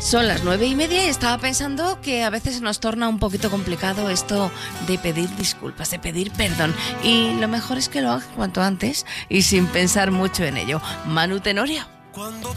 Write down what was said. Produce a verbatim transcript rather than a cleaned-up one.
Son las nueve y media y estaba pensando que a veces nos torna un poquito complicado esto de pedir disculpas, de pedir perdón. Y lo mejor es que lo hagas cuanto antes y sin pensar mucho en ello. Manu Tenorio. Cuando